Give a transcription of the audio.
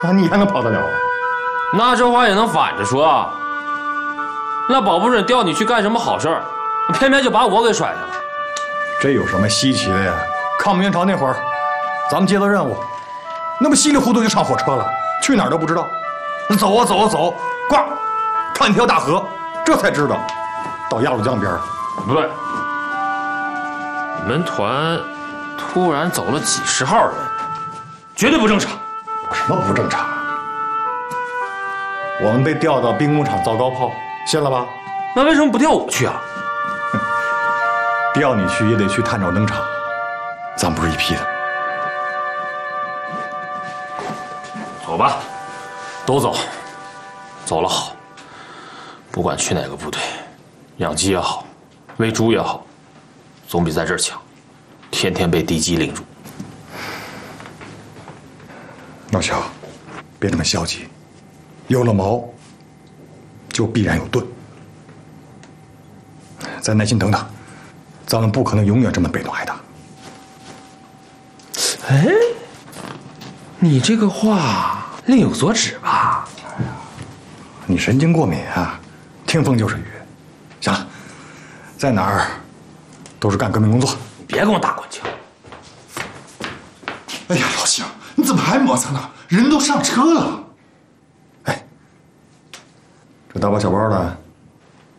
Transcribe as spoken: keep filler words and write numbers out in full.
啊，你还能跑得了啊？ 那这话也能反着说啊？那保不准调你去干什么好事儿，偏偏就把我给甩下了。 这有什么稀奇的呀？抗美援朝那会儿，咱们接到任务，那不稀里糊涂就上火车了，去哪儿都不知道。走啊走啊走，呱，看条大河，这才知道到鸭绿江边儿。 不对，你们团突然走了几十号人，绝对不正常。 什么不正常？我们被调到兵工厂造高炮，信了吧？ 那为什么不调我去啊？ 调你去也得去探照灯厂，咱不是一批的。 走吧，都走，走了好。不管去哪个部队，养鸡也好，喂猪也好，总比在这儿强。天天被敌机领住。 老肖，别这么消极，有了矛，就必然有盾。再耐心等等，咱们不可能永远这么被动挨打。 哎，你这个话另有所指吧？ 你神经过敏啊，听风就是雨。行了，在哪儿都是干革命工作。 你别跟我打官腔。 哎呀，老乡，你怎么还磨蹭呢？人都上车了。 哎，这大包小包的